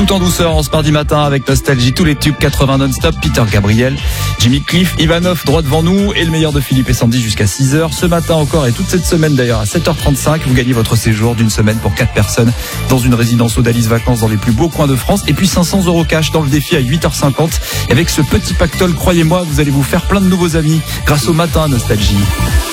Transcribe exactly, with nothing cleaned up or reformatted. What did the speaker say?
Tout en douceur en ce mardi matin avec Nostalgie, tous les tubes quatre-vingts non-stop, Peter Gabriel, Jimmy Cliff, Ivanov droit devant nous et le meilleur de Philippe et Sandy jusqu'à six heures. Ce matin encore et toute cette semaine d'ailleurs à sept heures trente-cinq, vous gagnez votre séjour d'une semaine pour quatre personnes dans une résidence Odalis Vacances dans les plus beaux coins de France et puis cinq cents euros cash dans le défi à huit heures cinquante. Et avec ce petit pactole, croyez-moi, vous allez vous faire plein de nouveaux amis grâce au matin Nostalgie.